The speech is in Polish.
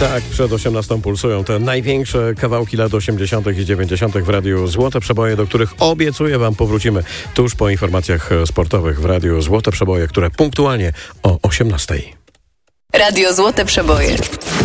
Tak, przed 18 pulsują te największe kawałki lat 80. i 90. w Radiu Złote Przeboje, do których obiecuję wam powrócimy tuż po informacjach sportowych w Radiu Złote Przeboje, które punktualnie o 18. Radio Złote Przeboje.